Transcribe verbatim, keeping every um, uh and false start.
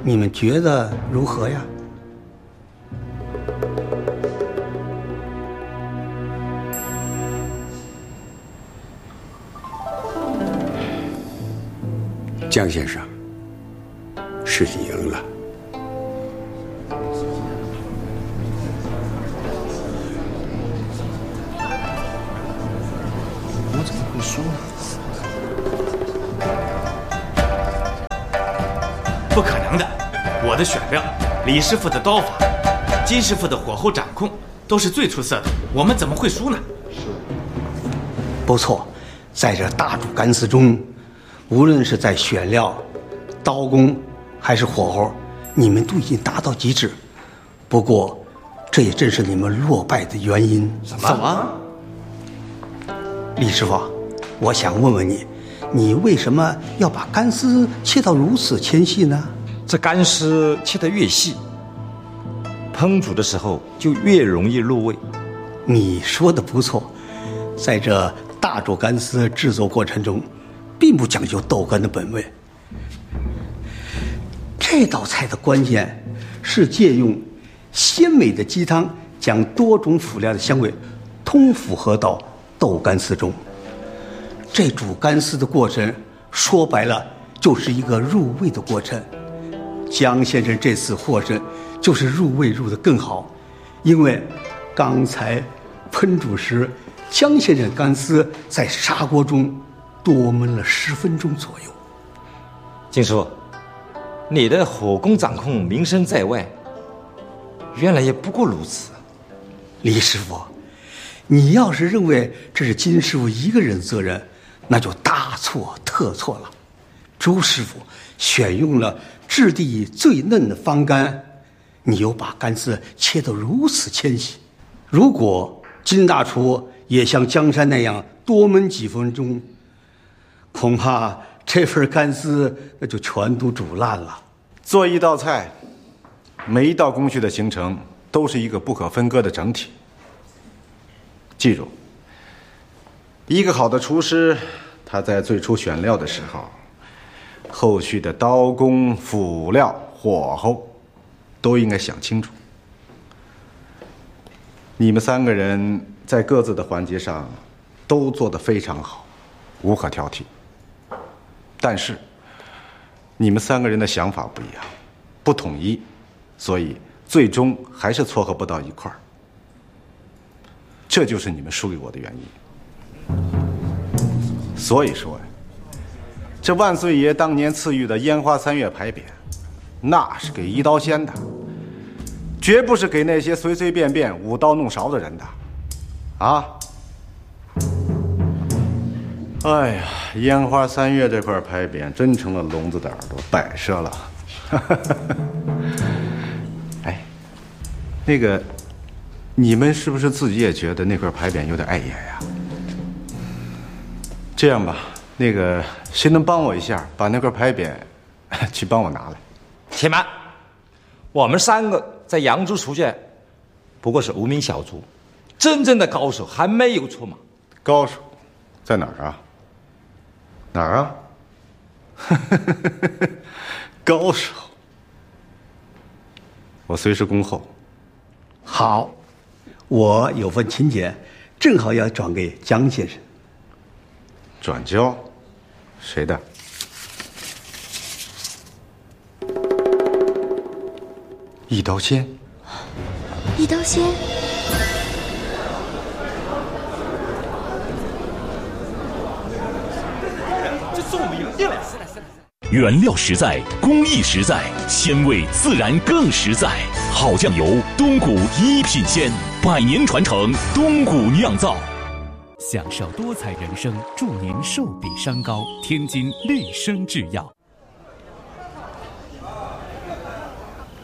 你们觉得如何呀？ 江先生，是你赢了。 我怎么会输呢？ 不可能的，我的选料、李师傅的刀法、金师傅的火候掌控都是最出色的，我们怎么会输呢？ 不错，在这大煮干丝中，无论是在选料、刀工还是火候，你们都已经达到极致。不过，这也正是你们落败的原因。 什么？什么？ 李师傅，我想问问你，你为什么要把干丝切到如此纤细呢？ 这干丝切得越细，烹煮的时候就越容易入味。 你说的不错，在这大煮干丝制作过程中，并不讲究豆干的本味。这道菜的关键是借用鲜美的鸡汤，将多种辅料的香味通复合到豆干丝中。这煮干丝的过程，说白了就是一个入味的过程。江先生这次获胜，就是入味入得更好，因为刚才烹煮时，江先生干丝在砂锅中多焖了十分钟左右。 金叔，你的火功掌控名声在外，原来也不过如此。 李师傅，你要是认为这是金师傅一个人责任，那就大错特错了。朱师傅选用了质地最嫩的方干，你又把干丝切得如此纤细。如果金大厨也像江山那样多焖几分钟，恐怕这份干丝那就全都煮烂了。 做一道菜，每一道工序的形成都是一个不可分割的整体。记住，一个好的厨师，他在最初选料的时候，后续的刀工、辅料、火候都应该想清楚。你们三个人在各自的环节上都做得非常好，无可挑剔。但是你们三个人的想法不一样，不统一，所以最终还是撮合不到一块儿。这就是你们输给我的原因。所以说呀，这万岁爷当年赐予的烟花三月牌匾，那是给一刀鲜的，绝不是给那些随随便便舞刀弄勺的人的，啊！哎呀，烟花三月这块牌匾真成了聋子的耳朵，摆设了。哎，那个，你们是不是自己也觉得那块牌匾有点碍眼呀？这样吧，那个谁能帮我一下，把那块牌匾去帮我拿来？ 且慢，我们三个在扬州书院不过是无名小卒，真正的高手还没有出马。 高手在哪儿啊？哪儿啊？高手，我随时恭候。 好，我有份请柬，正好要转给江先生。 转交？谁的？一刀鲜。 一刀鲜。 这次我们赢定了。 原料实在，工艺实在，鲜味自然更实在。好酱油，东谷一品鲜，百年传承，东谷酿造。 享受多彩人生，祝您寿比山高。天津绿生制药。